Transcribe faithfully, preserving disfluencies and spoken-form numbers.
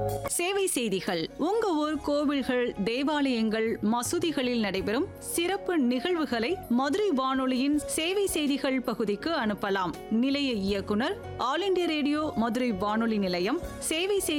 சேவை செய்திகள். உங்க ஊர் கோவில்கள், தேவாலயங்கள், மசூதிகளில் நடைபெறும் சிறப்பு நிகழ்வுகளை மதுரை வானொலியின் சேவை செய்திகள் பகுதிக்கு அனுப்பலாம். நிலைய இயக்குனர், ஆல் இண்டியா ரேடியோ மதுரை வானொலி நிலையம், சேவை